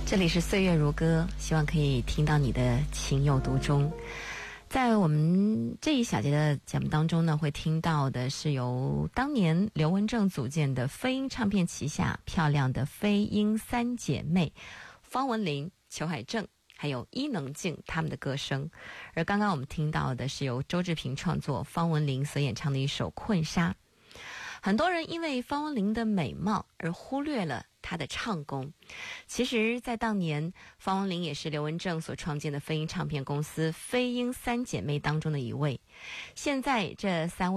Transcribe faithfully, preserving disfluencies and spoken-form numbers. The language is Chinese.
这里是岁月如歌，希望可以听到你的情有独钟。在我们这一小节的节目当中呢，会听到的是由当年刘文正组建的飞鹰唱片旗下漂亮的飞鹰三姐妹方文琳、裘海正还有伊能静他们的歌声。而刚刚我们听到的是由周志平创作，方文琳所演唱的一首《困沙》。很多人因为方文琳的美貌而忽略了她的唱功。其实在当年，方文琳也是刘文正所创建的飞鹰唱片公司飞鹰三姐妹当中的一位。现在这三位